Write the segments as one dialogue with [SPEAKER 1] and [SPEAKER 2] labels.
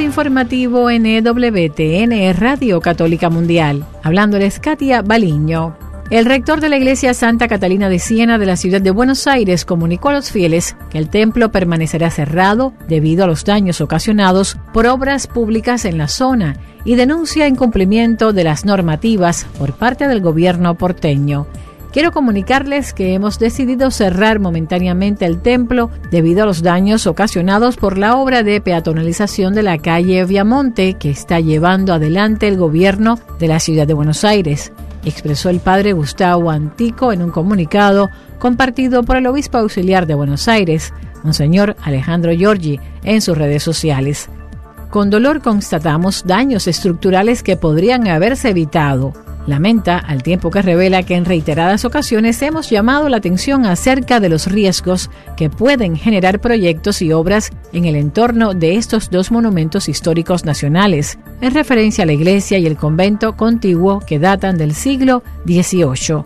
[SPEAKER 1] informativo en EWTN Radio Católica Mundial. Hablándoles Katia Baliño. El rector de la Iglesia Santa Catalina de Siena de la ciudad de Buenos Aires comunicó a los fieles que el templo permanecerá cerrado debido a los daños ocasionados por obras públicas en la zona y denuncia incumplimiento de las normativas por parte del gobierno porteño. Quiero comunicarles que hemos decidido cerrar momentáneamente el templo debido a los daños ocasionados por la obra de peatonalización de la calle Viamonte que está llevando adelante el gobierno de la ciudad de Buenos Aires, expresó el padre Gustavo Antico en un comunicado compartido por el obispo auxiliar de Buenos Aires, Monseñor Alejandro Giorgi, en sus redes sociales. Con dolor constatamos daños estructurales que podrían haberse evitado. Lamenta, al tiempo que revela que en reiteradas ocasiones hemos llamado la atención acerca de los riesgos que pueden generar proyectos y obras en el entorno de estos dos monumentos históricos nacionales, en referencia a la iglesia y el convento contiguo que datan del siglo XVIII.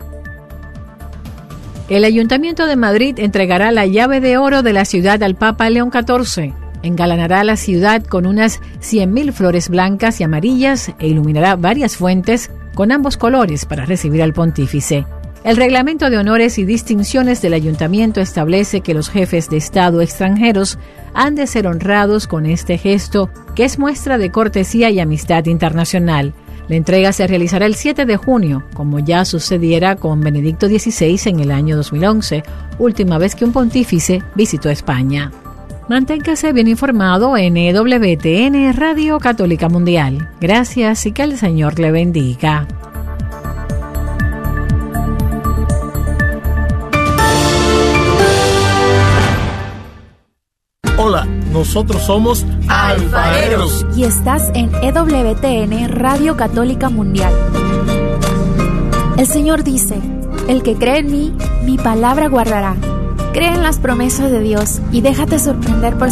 [SPEAKER 1] El Ayuntamiento de Madrid entregará la llave de oro de la ciudad al Papa León XIV. Engalanará la ciudad con unas 100.000 flores blancas y amarillas e iluminará varias fuentes con ambos colores para recibir al pontífice. El reglamento de honores y distinciones del ayuntamiento establece que los jefes de Estado extranjeros han de ser honrados con este gesto, que es muestra de cortesía y amistad internacional. La entrega se realizará el 7 de junio, como ya sucediera con Benedicto XVI en el año 2011, última vez que un pontífice visitó España. Manténgase bien informado en EWTN Radio Católica Mundial. Gracias y que el Señor le bendiga.
[SPEAKER 2] Hola, nosotros somos Alfareros.
[SPEAKER 3] Y estás en EWTN Radio Católica Mundial. El Señor dice, el que cree en mí, mi palabra guardará. Cree en las promesas de Dios y déjate sorprender por